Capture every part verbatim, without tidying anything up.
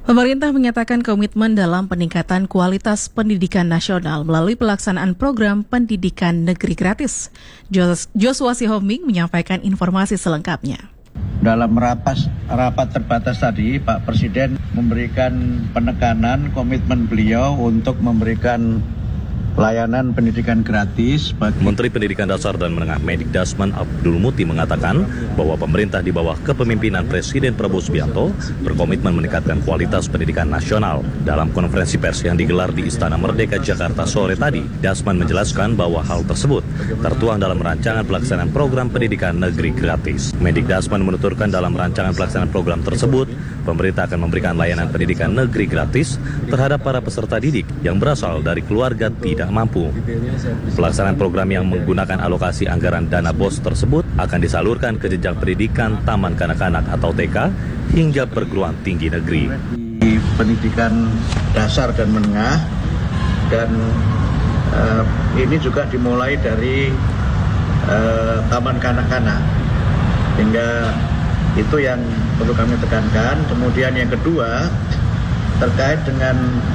Pemerintah menyatakan komitmen dalam peningkatan kualitas pendidikan nasional melalui pelaksanaan program pendidikan negeri gratis. Joshua Sihombing menyampaikan informasi selengkapnya. Dalam rapas, rapat terbatas tadi, Pak Presiden memberikan penekanan komitmen beliau untuk memberikan layanan pendidikan gratis bagi... Menteri Pendidikan Dasar dan Menengah Mendikdasmen Abdul Muti mengatakan bahwa pemerintah di bawah kepemimpinan Presiden Prabowo Subianto berkomitmen meningkatkan kualitas pendidikan nasional. Dalam konferensi pers yang digelar di Istana Merdeka Jakarta sore tadi, Dasman menjelaskan bahwa hal tersebut tertuang dalam rancangan pelaksanaan program pendidikan negeri gratis. Mendikdasmen menuturkan dalam rancangan pelaksanaan program tersebut, pemerintah akan memberikan layanan pendidikan negeri gratis terhadap para peserta didik yang berasal dari keluarga tidak mampu. Pelaksanaan program yang menggunakan alokasi anggaran dana B O S tersebut akan disalurkan ke jenjang pendidikan taman kanak-kanak atau T K hingga perguruan tinggi negeri. Di pendidikan dasar dan menengah, dan uh, ini juga dimulai dari uh, taman kanak-kanak, hingga itu yang perlu kami tekankan. Kemudian yang kedua terkait dengan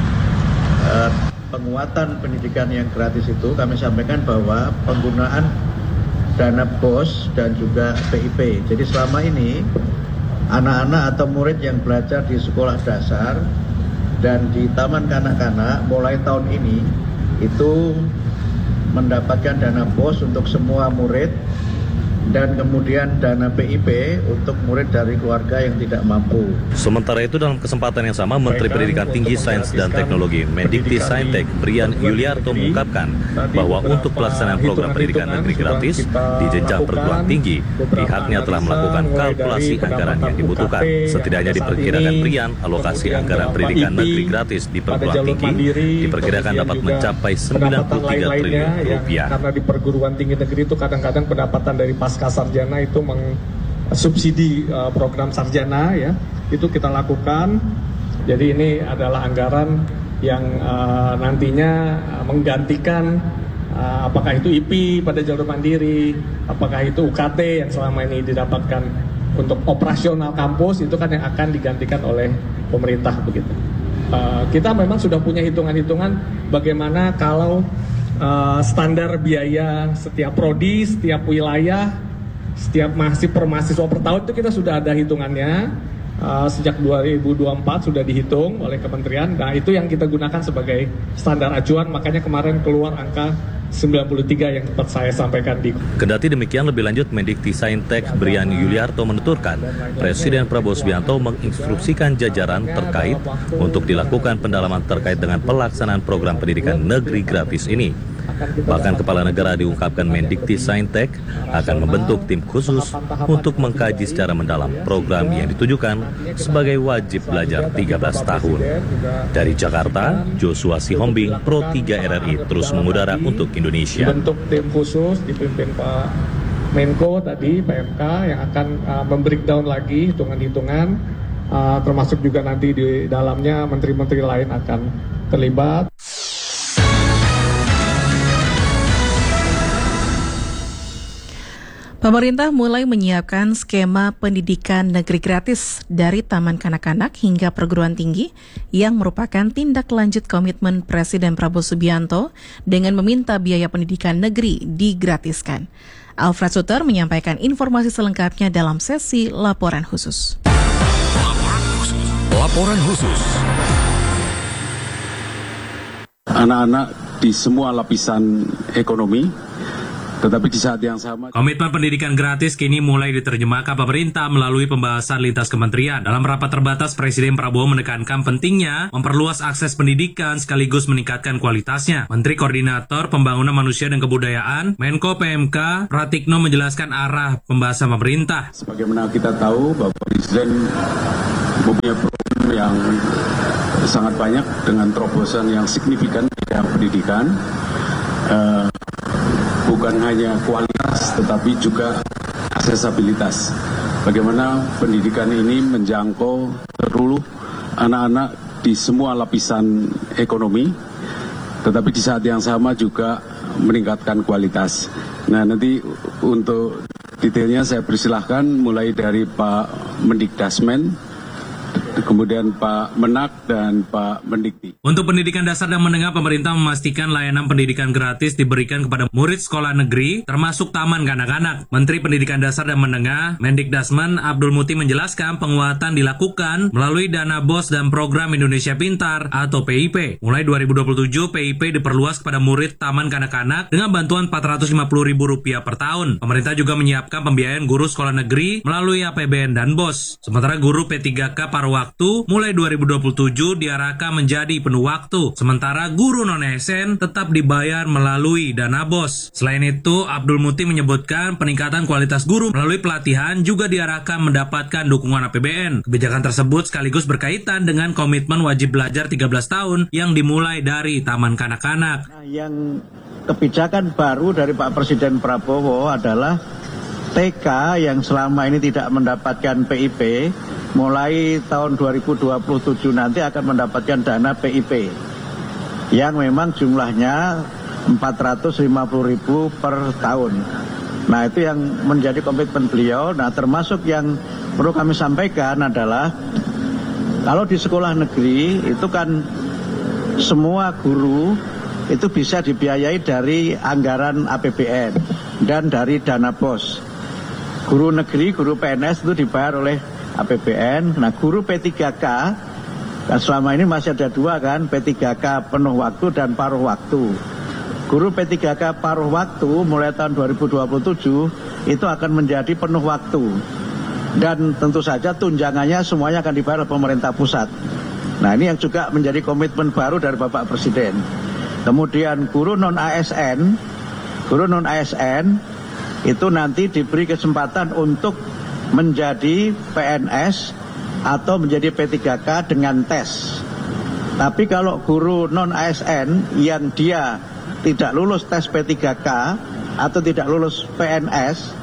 uh, penguatan pendidikan yang gratis itu, kami sampaikan bahwa penggunaan dana B O S dan juga P I P. Jadi selama ini anak-anak atau murid yang belajar di sekolah dasar dan di taman kanak-kanak mulai tahun ini itu mendapatkan dana B O S untuk semua murid, dan kemudian dana P I P untuk murid dari keluarga yang tidak mampu. Sementara itu dalam kesempatan yang sama, Menteri Pendidikan Tinggi, Sains dan Teknologi Mendikti-Saintek Brian Yuliarto mengungkapkan bahwa untuk pelaksanaan program pendidikan negeri gratis di jenjang perguruan tinggi, pihaknya telah melakukan kalkulasi anggaran yang dibutuhkan. Setidaknya diperkirakan Brian, alokasi anggaran pendidikan negeri gratis di perguruan tinggi diperkirakan dapat mencapai sembilan puluh tiga triliun rupiah. Karena di perguruan tinggi negeri itu kadang-kadang pendapatan dari pasca sarjana itu mengsubsidi uh, program sarjana, ya, itu kita lakukan. Jadi ini adalah anggaran yang uh, nantinya uh, menggantikan uh, apakah itu I P I pada jalur mandiri, apakah itu U K T yang selama ini didapatkan untuk operasional kampus, itu kan yang akan digantikan oleh pemerintah begitu. Uh, kita memang sudah punya hitungan-hitungan bagaimana kalau uh, standar biaya setiap prodi, setiap wilayah, setiap mahasiswa per mahasiswa per tahun itu kita sudah ada hitungannya. Uh, sejak dua ribu dua puluh empat sudah dihitung oleh kementerian. Nah, itu yang kita gunakan sebagai standar acuan, makanya kemarin keluar angka sembilan puluh tiga yang tempat saya sampaikan di. Kendati demikian, lebih lanjut Mendikti-Saintek Brian Yuliarto menuturkan Presiden Prabowo Subianto menginstruksikan jajaran terkait untuk dilakukan pendalaman terkait dengan pelaksanaan program pendidikan negeri gratis ini. Bahkan Kepala Negara diungkapkan Mendikti-Saintek akan membentuk tim khusus untuk mengkaji secara mendalam program yang ditujukan sebagai wajib belajar tiga belas tahun. Dari Jakarta, Joshua Sihombing, Pro tiga R R I terus mengudara untuk Indonesia. Bentuk tim khusus dipimpin Pak Menko tadi, P M K, yang akan uh, membreakdown lagi hitungan-hitungan, uh, termasuk juga nanti di dalamnya menteri-menteri lain akan terlibat. Pemerintah mulai menyiapkan skema pendidikan negeri gratis dari taman kanak-kanak hingga perguruan tinggi yang merupakan tindak lanjut komitmen Presiden Prabowo Subianto dengan meminta biaya pendidikan negeri digratiskan. Alfred Suter menyampaikan informasi selengkapnya dalam sesi Laporan Khusus. Laporan Khusus. Laporan Khusus. Anak-anak di semua lapisan ekonomi, tetapi di saat yang sama, komitmen pendidikan gratis kini mulai diterjemahkan pemerintah melalui pembahasan lintas kementerian. Dalam rapat terbatas, Presiden Prabowo menekankan pentingnya memperluas akses pendidikan sekaligus meningkatkan kualitasnya. Menteri Koordinator Pembangunan Manusia dan Kebudayaan, Menko P M K, Pratikno menjelaskan arah pembahasan pemerintah. Sebagaimana kita tahu bahwa Presiden mempunyai program yang sangat banyak dengan terobosan yang signifikan di bidang pendidikan. Uh, Bukan hanya kualitas, tetapi juga aksesibilitas. Bagaimana pendidikan ini menjangkau seluruh anak-anak di semua lapisan ekonomi, tetapi di saat yang sama juga meningkatkan kualitas. Nah, nanti untuk detailnya saya persilahkan mulai dari Pak Mendikdasmen kemudian Pak Menak dan Pak Mendikti. Untuk pendidikan dasar dan menengah, pemerintah memastikan layanan pendidikan gratis diberikan kepada murid sekolah negeri, termasuk taman kanak-kanak. Menteri Pendidikan Dasar dan Menengah, Mendikdasmen Abdul Muti menjelaskan penguatan dilakukan melalui dana B O S dan program Indonesia Pintar atau P I P. Mulai dua ribu dua puluh tujuh, P I P diperluas kepada murid taman kanak-kanak dengan bantuan empat ratus lima puluh ribu rupiah per tahun. Pemerintah juga menyiapkan pembiayaan guru sekolah negeri melalui A P B N dan B O S. Sementara guru P tiga K paruh waktu mulai dua ribu dua puluh tujuh diarahkan menjadi penuh waktu. Sementara guru non-A S N tetap dibayar melalui dana B O S. Selain itu, Abdul Muti menyebutkan peningkatan kualitas guru melalui pelatihan juga diarahkan mendapatkan dukungan A P B N. Kebijakan tersebut sekaligus berkaitan dengan komitmen wajib belajar tiga belas tahun yang dimulai dari taman kanak-kanak. Nah, yang kebijakan baru dari Pak Presiden Prabowo adalah T K yang selama ini tidak mendapatkan P I P, mulai tahun dua ribu dua puluh tujuh nanti akan mendapatkan dana P I P yang memang jumlahnya empat ratus lima puluh ribu per tahun. Nah, itu yang menjadi komitmen beliau. Nah, termasuk yang perlu kami sampaikan adalah kalau di sekolah negeri itu kan semua guru itu bisa dibiayai dari anggaran A P B N dan dari dana B O S. Guru negeri, guru P N S itu dibayar oleh A P B N. Nah, guru P tiga K, kan selama ini masih ada dua kan, P tiga K penuh waktu dan paruh waktu. Guru P tiga K paruh waktu mulai tahun dua ribu dua puluh tujuh itu akan menjadi penuh waktu. Dan tentu saja tunjangannya semuanya akan dibayar oleh pemerintah pusat. Nah, ini yang juga menjadi komitmen baru dari Bapak Presiden. Kemudian guru non-A S N, guru non-A S N itu nanti diberi kesempatan untuk menjadi P N S atau menjadi P tiga K dengan tes. Tapi kalau guru non-A S N yang dia tidak lulus tes P tiga K atau tidak lulus P N S,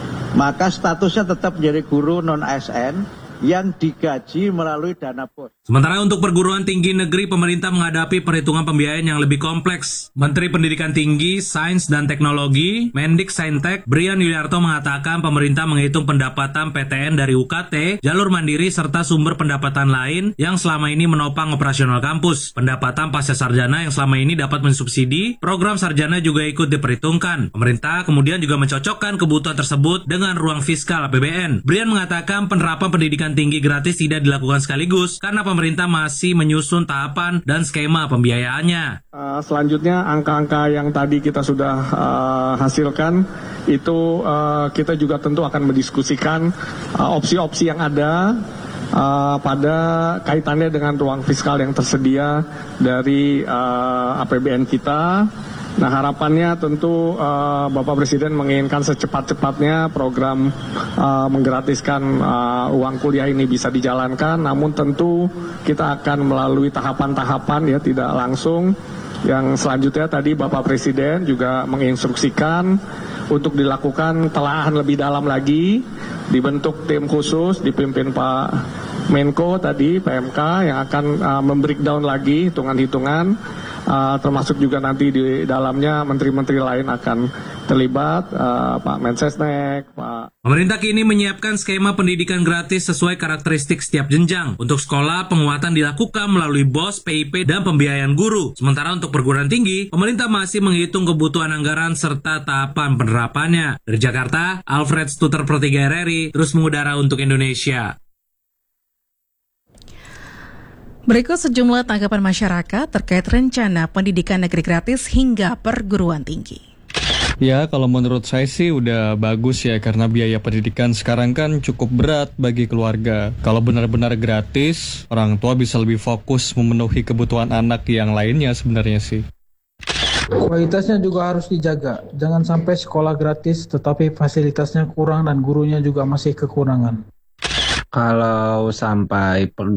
maka statusnya tetap menjadi guru non-A S N yang digaji melalui dana B O S. Sementara untuk perguruan tinggi negeri, pemerintah menghadapi perhitungan pembiayaan yang lebih kompleks. Menteri Pendidikan Tinggi, Sains dan Teknologi, Mendiksaintek, Brian Yuliarto mengatakan pemerintah menghitung pendapatan P T N dari U K T, jalur mandiri, serta sumber pendapatan lain yang selama ini menopang operasional kampus. Pendapatan pasca sarjana yang selama ini dapat mensubsidi, program sarjana juga ikut diperhitungkan. Pemerintah kemudian juga mencocokkan kebutuhan tersebut dengan ruang fiskal A P B N. Brian mengatakan penerapan pendidikan tinggi gratis tidak dilakukan sekaligus karena pemerintah masih menyusun tahapan dan skema pembiayaannya. Uh, selanjutnya angka-angka yang tadi kita sudah uh, hasilkan itu uh, kita juga tentu akan mendiskusikan uh, opsi-opsi yang ada uh, pada kaitannya dengan ruang fiskal yang tersedia dari uh, A P B N kita. Nah, harapannya tentu uh, Bapak Presiden menginginkan secepat-cepatnya program uh, menggratiskan uh, uang kuliah ini bisa dijalankan, namun tentu kita akan melalui tahapan-tahapan ya, tidak langsung. Yang selanjutnya tadi Bapak Presiden juga menginstruksikan untuk dilakukan telaah lebih dalam lagi, dibentuk tim khusus dipimpin Pak Menko tadi, P M K, yang akan uh, membreakdown lagi hitungan-hitungan. Uh, termasuk juga nanti di dalamnya menteri-menteri lain akan terlibat, uh, Pak Mensesnek, Pak. Pemerintah kini menyiapkan skema pendidikan gratis sesuai karakteristik setiap jenjang. Untuk sekolah, penguatan dilakukan melalui B O S, P I P, dan pembiayaan guru. Sementara untuk perguruan tinggi, pemerintah masih menghitung kebutuhan anggaran serta tahapan penerapannya. Dari Jakarta, Alfred Stuter, Pro tiga R R I, terus mengudara untuk Indonesia. Berikut sejumlah tanggapan masyarakat terkait rencana pendidikan negeri gratis hingga perguruan tinggi. Ya, kalau menurut saya sih udah bagus ya, karena biaya pendidikan sekarang kan cukup berat bagi keluarga. Kalau benar-benar gratis, orang tua bisa lebih fokus memenuhi kebutuhan anak yang lainnya sebenarnya sih. Kualitasnya juga harus dijaga. Jangan sampai sekolah gratis tetapi fasilitasnya kurang dan gurunya juga masih kekurangan. Kalau sampai